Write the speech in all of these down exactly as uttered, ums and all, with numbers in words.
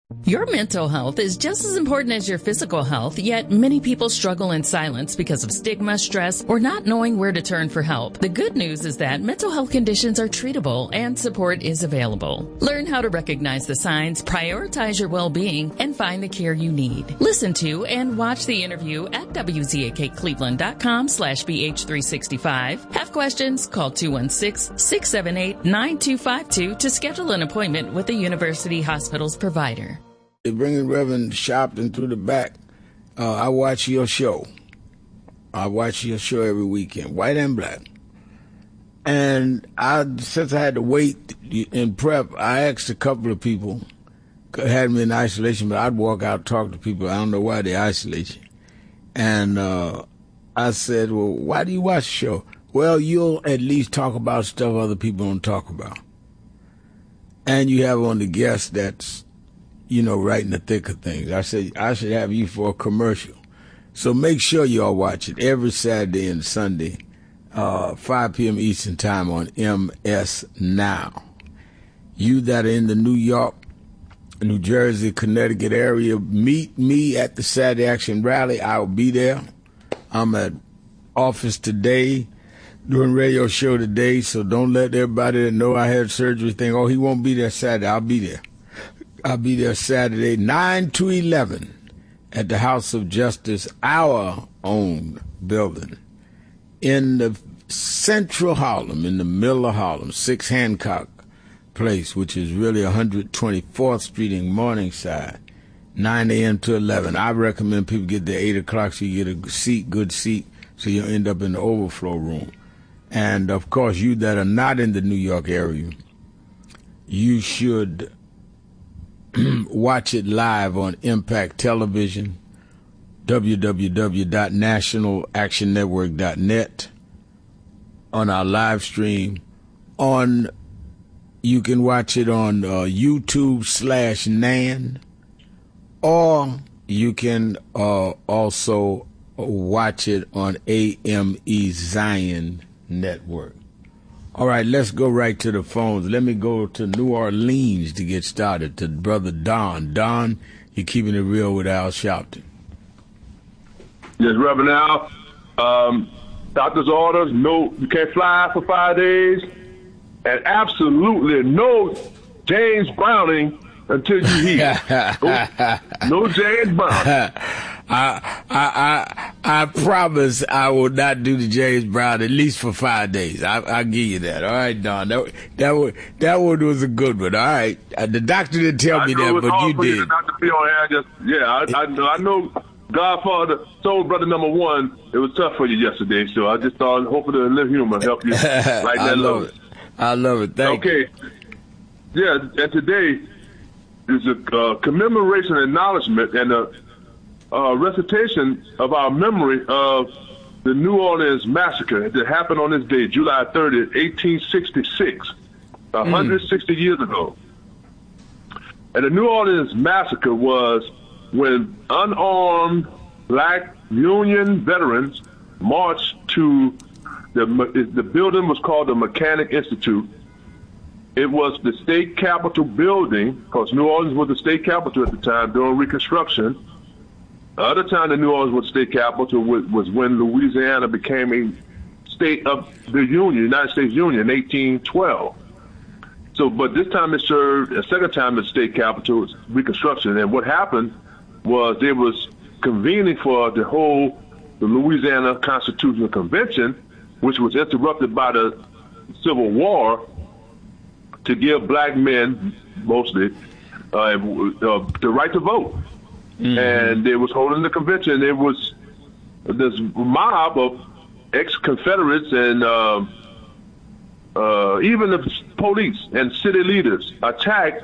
Your mental health is just as important as your physical health, yet many people struggle in silence because of stigma, stress, or not knowing where to turn for help. The good news is that mental health conditions are treatable and support is available. Learn how to recognize the signs, prioritize your well-being, and find the care you need. Listen to and watch the interview at W Z A K Cleveland dot com slash B H three sixty-five. Have questions? Call two one six, six seven eight, nine two five two to schedule an appointment with the University Hospital's provider. Bringing Reverend Sharpton through the back. Uh, I watch your show. I watch your show every weekend, white and black. And I, since I had to wait in prep, I asked a couple of people, had me in isolation, but I'd walk out and talk to people. I don't know why they isolate you. And uh, I said, well, why do you watch the show? Well, you'll at least talk about stuff other people don't talk about. And you have on the guest that's, you know, right in the thick of things. I said, I should have you for a commercial. So make sure y'all watch it every Saturday and Sunday, uh, five p.m. Eastern Time on M S Now. You that are in the New York, New Jersey, Connecticut area, meet me at the Saturday Action Rally. I will be there. I'm at office today, doing radio show today, so don't let everybody that know I had surgery think, oh, he won't be there Saturday. I'll be there. I'll be there Saturday, nine to eleven, at the House of Justice, our own building, in the central Harlem, in the middle of Harlem, six Hancock Place, which is really one twenty-fourth Street in Morningside, nine a.m. to eleven. I recommend people get there eight o'clock so you get a seat, good seat, so you'll end up in the overflow room. And, of course, you that are not in the New York area, you should watch it live on Impact Television, w w w dot national action network dot net, on our live stream. On, you can watch it on uh, YouTube slash Nan, or you can uh, also watch it on A M E Zion Network. All right, let's go right to the phones. Let me go to New Orleans to get started, to Brother Don. Don, you're keeping it real with Al Sharpton. Yes, Reverend Al. Um, doctor's orders, no, you can't fly for five days, and absolutely no James Browning until you heal. no, no James Browning. I, I, I, I promise I will not do the James Brown at least for five days. I, I'll give you that. All right, Don. That, that, one, that one was a good one. All right. Uh, the doctor didn't tell I me that, but you did. Not to be on air, just, yeah, I, I, I know Godfather, Soul Brother number one, it was tough for you yesterday, so I just thought hopefully the little humor help you. Like that I love load. it. I love it. Thank okay. you. Okay. Yeah, and today is a uh, commemoration acknowledgement and a Uh, recitation of our memory of the New Orleans massacre that happened on this day, July thirtieth, eighteen sixty-six, one hundred sixty mm. years ago. And the New Orleans massacre was when unarmed black Union veterans marched to the the building was called the Mechanic Institute. It was the state capitol building, because New Orleans was the state capital at the time during Reconstruction. The other time the New Orleans was state capital was, was when Louisiana became a state of the Union, United States Union, in eighteen twelve. So, but this time it served a second time as state capital, Reconstruction. And what happened was they was convening for the whole the Louisiana Constitutional Convention, which was interrupted by the Civil War, to give black men, mostly, uh, uh, the right to vote. Mm-hmm. And they was holding the convention. There was this mob of ex-Confederates and uh, uh, even the police and city leaders attacked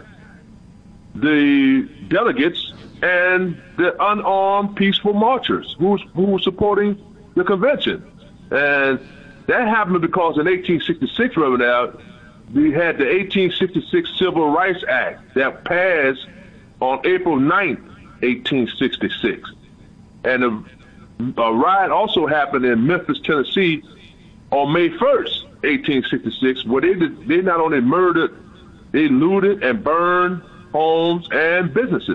the delegates and the unarmed peaceful marchers who, who were supporting the convention. And that happened because in eighteen sixty-six, Reverend Al, we had the eighteen sixty-six Civil Rights Act that passed on April ninth, eighteen sixty-six. And a, a riot also happened in Memphis, Tennessee on May first, eighteen sixty-six, where they, did, they not only murdered, they looted and burned homes and businesses.